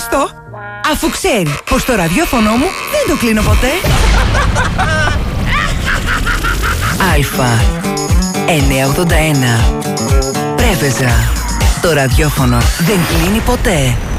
ευχαριστώ. Αφού ξέρει πως το ραδιόφωνο μου δεν το κλείνω ποτέ. Αλφα 981. Πρέβεζα. Το ραδιόφωνο δεν κλείνει ποτέ.